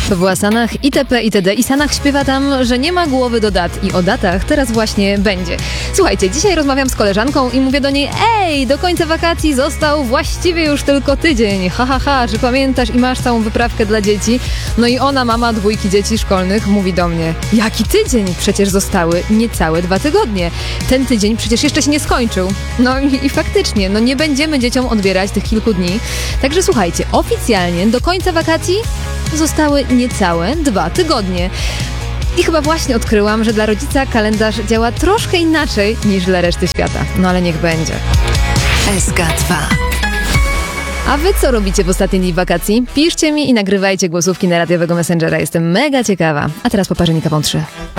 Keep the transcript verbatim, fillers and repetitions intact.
W Łasanach itp. itd. I Sanach śpiewa tam, że nie ma głowy do dat i o datach teraz właśnie będzie. Słuchajcie, dzisiaj rozmawiam z koleżanką i mówię do niej: ej, do końca wakacji został właściwie już tylko tydzień. Ha, ha, ha, czy pamiętasz i masz całą wyprawkę dla dzieci? No i ona, mama dwójki dzieci szkolnych, mówi do mnie: jaki tydzień? Przecież zostały niecałe dwa tygodnie. Ten tydzień przecież jeszcze się nie skończył. No i, i faktycznie, no nie będziemy dzieciom odbierać tych kilku dni. Także słuchajcie, oficjalnie do końca wakacji zostały niecałe dwa tygodnie. I chyba właśnie odkryłam, że dla rodzica kalendarz działa troszkę inaczej niż dla reszty świata. No ale niech będzie. S K dwa. A wy co robicie w ostatni dni wakacji? Piszcie mi i nagrywajcie głosówki na radiowego Messengera. Jestem mega ciekawa. A teraz poparzenie kawą trzy.